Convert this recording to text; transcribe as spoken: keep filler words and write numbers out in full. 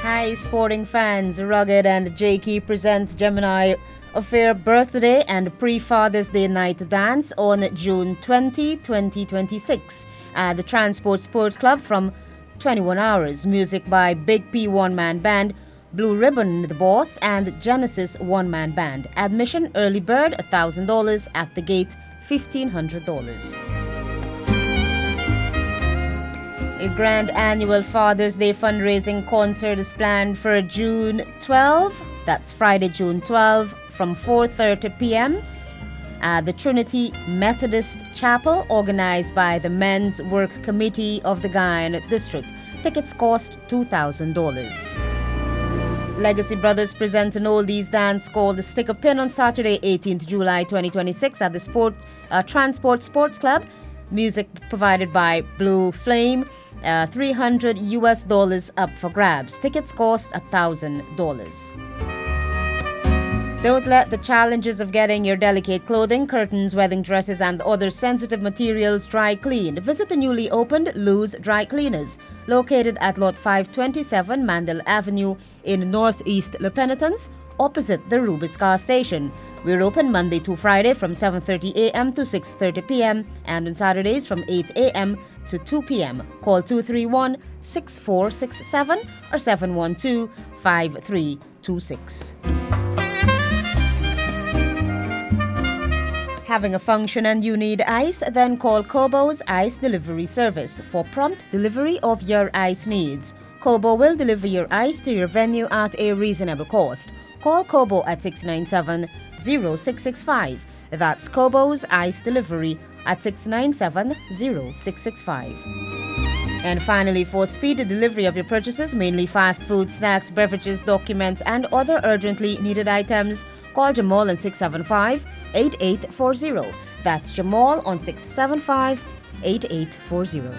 Hi, sporting fans. Rugged and Jakey presents Gemini Affair Birthday and Pre-Father's Day Night Dance on June twentieth, twenty twenty-six at the Transport Sports Club from twenty-one hours. Music by Big P One Man Band, Blue Ribbon The Boss, and Genesis One Man Band. Admission early bird one thousand dollars, at the gate fifteen hundred dollars. A grand annual Father's Day fundraising concert is planned for June twelfth. That's Friday, June twelfth, from four thirty p.m. at the Trinity Methodist Chapel, organized by the Men's Work Committee of the Guyana District. Tickets cost two thousand dollars. Legacy Brothers present an oldies dance called the Stick a Pin on Saturday, eighteenth of July, twenty twenty-six at the Sport, uh, Transport Sports Club. Music provided by Blue Flame. Uh, three hundred U S dollars up for grabs. Tickets cost one thousand dollars. Don't let the challenges of getting your delicate clothing, curtains, wedding dresses, and other sensitive materials dry cleaned. Visit the newly opened Lou's Dry Cleaners, located at Lot five twenty-seven Mandel Avenue in Northeast Le Penitence, opposite the Rubis Car Station. We're open Monday to Friday from seven thirty a.m. to six thirty p.m. and on Saturdays from eight a.m. to two p.m. Call two three one, six four six seven or seven one two, five three two six. Having a function and you need ice? Then call Kobo's Ice Delivery Service for prompt delivery of your ice needs. Kobo will deliver your ice to your venue at a reasonable cost. Call Kobo at six nine seven, zero six six five. That's Kobo's Ice Delivery at six nine seven, zero six six five. And finally, for speedy delivery of your purchases, mainly fast food, snacks, beverages, documents, and other urgently needed items, call Jamal on six seven five, eight eight four zero. That's Jamal on six seven five, eight eight four zero.